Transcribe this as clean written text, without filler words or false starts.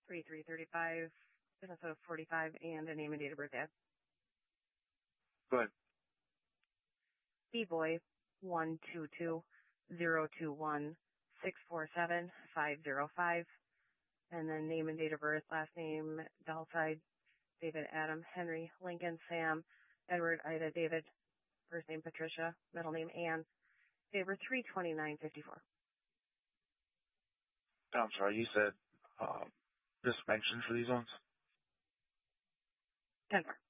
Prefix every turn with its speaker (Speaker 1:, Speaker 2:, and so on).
Speaker 1: 3335, Minnesota 45, and a name and date of birth, Dad.
Speaker 2: Go ahead.
Speaker 1: B-Boy 122-021-647-505. And then name and date of birth, last name, Dalside, David, Adam, Henry, Lincoln, Sam, Edward, Ida, David, first name Patricia, middle name Ann, date of birth 3/29/54.
Speaker 2: I'm sorry, you said dimensions for these ones?
Speaker 1: 10-4.